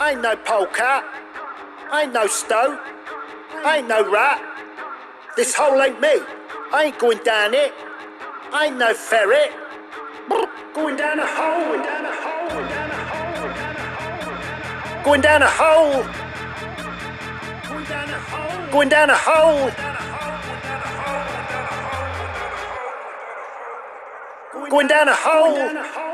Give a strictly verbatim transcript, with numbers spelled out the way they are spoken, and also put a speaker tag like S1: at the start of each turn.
S1: I ain't no polecat. I ain't no stoat. I ain't no rat. This hole ain't me. I ain't going down it. I ain't no ferret. Going down a hole. Going down a hole. Going down a hole. Going down a hole. Going down a hole. Going down a hole.